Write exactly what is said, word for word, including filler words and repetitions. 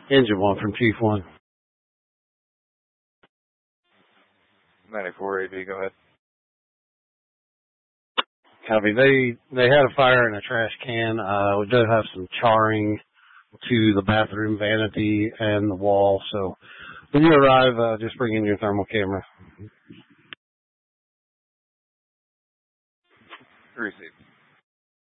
Engine one from Chief one. ninety-four A B, go ahead. Copy. They they had a fire in a trash can. Uh, we do have some charring to the bathroom vanity and the wall. So when you arrive, uh, just bring in your thermal camera. Receive.